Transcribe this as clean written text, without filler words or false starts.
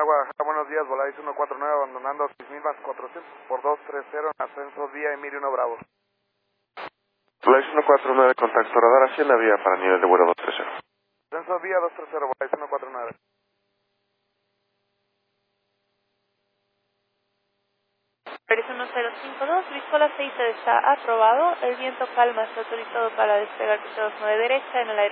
Guadalajara, buenos días, Volaris 149, abandonando 6000 más 400 por 230, en ascenso vía Emilio 1 Bravo. Volaris 149, contacto radar hacia la vía para nivel de vuelo 230. Ascenso vía 230, Volaris 149. Volaris 1052, Briscola aceite está aprobado, el viento calma está autorizado para despegar 29 derecha en el aire.